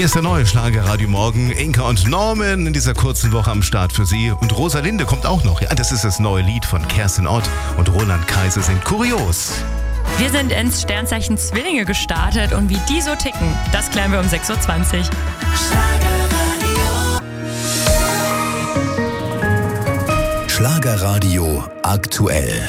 Hier ist der neue Schlagerradio Morgen. Inka und Norman in dieser kurzen Woche am Start für Sie. Und Rosalinde kommt auch noch. Ja, das ist das neue Lied von Kerstin Ott und Roland Kaiser sind kurios. Wir sind ins Sternzeichen Zwillinge gestartet und wie die so ticken, das klären wir um 6.20 Uhr. Schlagerradio aktuell.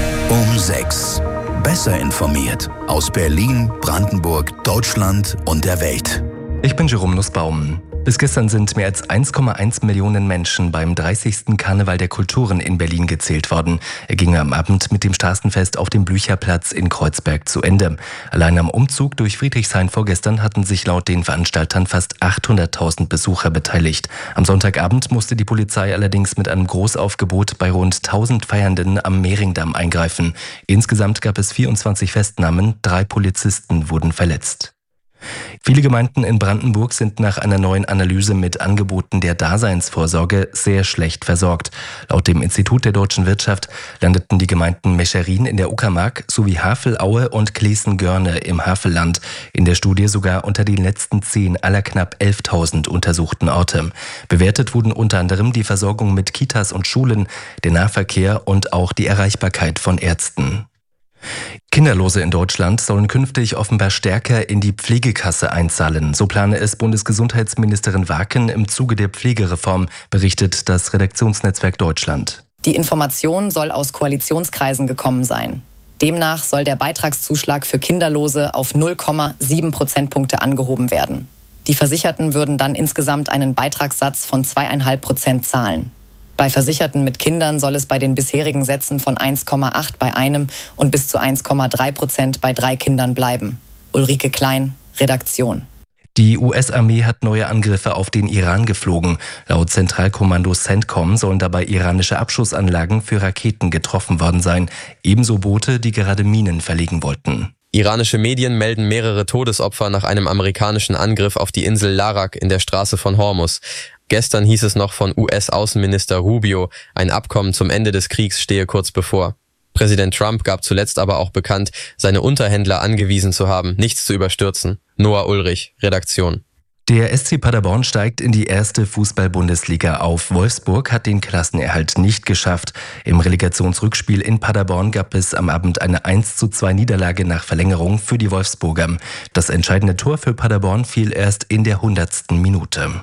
Um 6. Besser informiert aus Berlin, Brandenburg, Deutschland und der Welt. Ich bin Jerome Nussbaum. Bis gestern sind mehr als 1,1 Millionen Menschen beim 30. Karneval der Kulturen in Berlin gezählt worden. Er ging am Abend mit dem Straßenfest auf dem Blücherplatz in Kreuzberg zu Ende. Allein am Umzug durch Friedrichshain vorgestern hatten sich laut den Veranstaltern fast 800.000 Besucher beteiligt. Am Sonntagabend musste die Polizei allerdings mit einem Großaufgebot bei rund 1000 Feiernden am Mehringdamm eingreifen. Insgesamt gab es 24 Festnahmen, 3 Polizisten wurden verletzt. Viele Gemeinden in Brandenburg sind nach einer neuen Analyse mit Angeboten der Daseinsvorsorge sehr schlecht versorgt. Laut dem Institut der deutschen Wirtschaft landeten die Gemeinden Mescherin in der Uckermark sowie Havelaue und Klesen-Görne im Havelland in der Studie sogar unter den letzten 10 aller knapp 11.000 untersuchten Orte. Bewertet wurden unter anderem die Versorgung mit Kitas und Schulen, der Nahverkehr und auch die Erreichbarkeit von Ärzten. Kinderlose in Deutschland sollen künftig offenbar stärker in die Pflegekasse einzahlen. So plane es Bundesgesundheitsministerin Waken im Zuge der Pflegereform, berichtet das Redaktionsnetzwerk Deutschland. Die Information soll aus Koalitionskreisen gekommen sein. Demnach soll der Beitragszuschlag für Kinderlose auf 0,7 Prozentpunkte angehoben werden. Die Versicherten würden dann insgesamt einen Beitragssatz von 2,5% zahlen. Bei Versicherten mit Kindern soll es bei den bisherigen Sätzen von 1,8 bei einem und bis zu 1,3% bei 3 Kindern bleiben. Ulrike Klein, Redaktion. Die US-Armee hat neue Angriffe auf den Iran geflogen. Laut Zentralkommando CENTCOM sollen dabei iranische Abschussanlagen für Raketen getroffen worden sein. Ebenso Boote, die gerade Minen verlegen wollten. Iranische Medien melden mehrere Todesopfer nach einem amerikanischen Angriff auf die Insel Larak in der Straße von Hormuz. Gestern hieß es noch von US-Außenminister Rubio, ein Abkommen zum Ende des Kriegs stehe kurz bevor. Präsident Trump gab zuletzt aber auch bekannt, seine Unterhändler angewiesen zu haben, nichts zu überstürzen. Noah Ulrich, Redaktion. Der SC Paderborn steigt in die erste Fußball-Bundesliga auf. Wolfsburg hat den Klassenerhalt nicht geschafft. Im Relegationsrückspiel in Paderborn gab es am Abend eine 1:2 Niederlage nach Verlängerung für die Wolfsburger. Das entscheidende Tor für Paderborn fiel erst in der 100. Minute.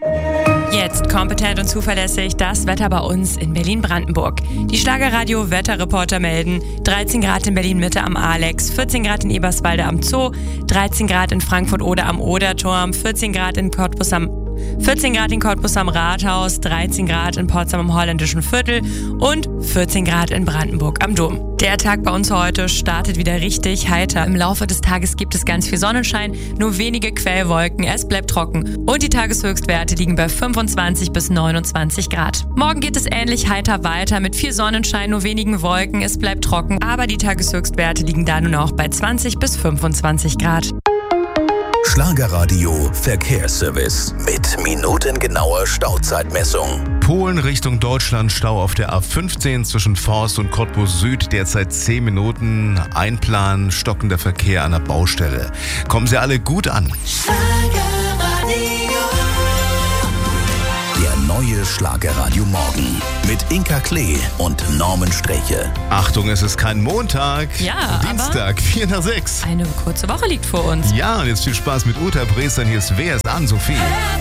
Jetzt kompetent und zuverlässig das Wetter bei uns in Berlin-Brandenburg. Die Schlagerradio-Wetterreporter melden 13 Grad in Berlin-Mitte am Alex, 14 Grad in Eberswalde am Zoo, 13 Grad in Frankfurt-Oder am Oderturm, 14 Grad in Cottbus am Rathaus, 13 Grad in Potsdam am Holländischen Viertel und 14 Grad in Brandenburg am Dom. Der Tag bei uns heute startet wieder richtig heiter. Im Laufe des Tages gibt es ganz viel Sonnenschein, nur wenige Quellwolken, es bleibt trocken und die Tageshöchstwerte liegen bei 25 bis 29 Grad. Morgen geht es ähnlich heiter weiter mit viel Sonnenschein, nur wenigen Wolken, es bleibt trocken, aber die Tageshöchstwerte liegen da nur noch bei 20 bis 25 Grad. Schlagerradio Verkehrsservice mit minutengenauer Stauzeitmessung. Polen Richtung Deutschland, Stau auf der A15 zwischen Forst und Cottbus Süd, derzeit 10 Minuten. Einplan, stockender Verkehr an der Baustelle. Kommen Sie alle gut an. Der neue Schlagerradio Morgen mit Inka Klee und Norman Streche. Achtung, es ist kein Montag. Ja, Dienstag, 4:06. Eine kurze Woche liegt vor uns. Ja, und jetzt viel Spaß mit Uta Bresern. Hier ist Wer ist an, Sophie?